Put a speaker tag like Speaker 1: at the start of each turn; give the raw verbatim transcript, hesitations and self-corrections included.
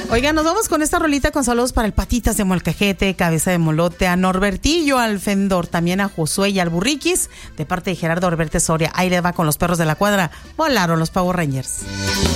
Speaker 1: Oigan, nos vamos con esta rolita con saludos para el Patitas de Molcajete, Cabeza de Molote, a Norbertillo, al Fendor, también a Josué y al Burriquis, de parte de Gerardo Orberte Soria. Ahí le va con los perros de la cuadra. Volaron los Power Rangers.